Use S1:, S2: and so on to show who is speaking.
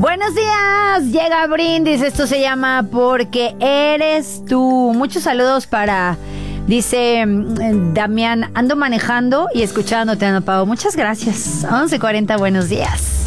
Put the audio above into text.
S1: Buenos días, llega Brindis, esto se llama Porque Eres Tú. Muchos saludos para, dice Damián, ando manejando y escuchándote, Ana Pao. Muchas gracias. 11:40, buenos días.